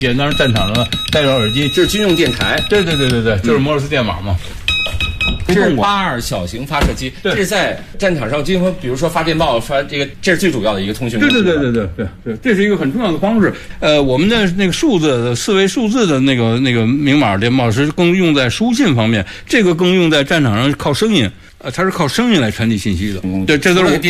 当时战场上戴着耳机， 这是军用电台。 对，就是摩尔斯电码嘛。 这是82小型发射机，这是在战场上经常，比如说发电报、发这个，这是最主要的一个通讯工具。 对，这是一个很重要的方式。我们的那个4位数字的那个明码电报是更用在书信方面，这个更用在战场上靠声音，它是靠声音来传递信息的。对，这都是